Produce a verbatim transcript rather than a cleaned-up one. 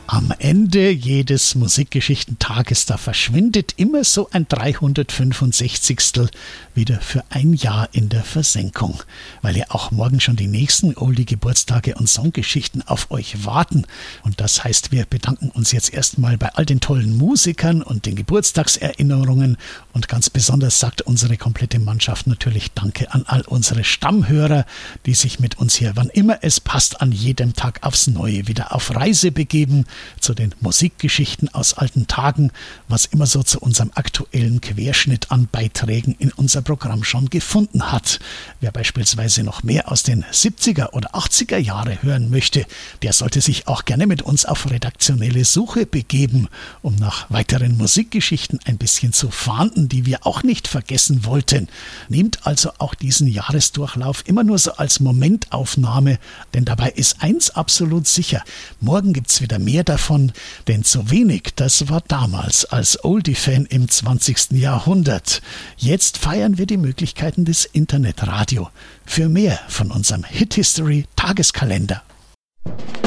Am Ende jedes Musikgeschichtentages, da verschwindet immer so ein dreihundertfünfundsechzigstel wieder für ein Jahr in der Versenkung, weil ja auch morgen schon die nächsten Oldie-Geburtstage und Songgeschichten auf euch warten. Und das heißt, wir bedanken uns jetzt erstmal bei all den tollen Musikern und den Geburtstagserinnerungen und ganz besonders sagt unsere komplette Mannschaft natürlich Danke an all unsere Stammhörer, die sich mit uns hier, wann immer es passt, an jedem Tag aufs Neue wieder auf Reise begeben zu den Musikgeschichten aus alten Tagen, was immer so zu unserem aktuellen Querschnitt an Beiträgen in unser Programm schon gefunden hat. Wer beispielsweise noch mehr aus den siebziger oder achtziger Jahre hören möchte, der sollte sich auch gerne mit uns auf redaktionelle Suche begeben, um nach weiteren Musikgeschichten ein bisschen zu fahnden, die wir auch nicht vergessen wollten. Nehmt also auch diesen Jahresdurchlauf immer nur so als Momentaufnahme, denn dabei ist eins absolut sicher: Morgen gibt's wieder mehr davon, denn zu wenig, das war damals als Oldie-Fan im zwanzigsten Jahrhundert. Jetzt feiern wir die Möglichkeiten des Internetradio. Für mehr von unserem Hit-History-Tageskalender.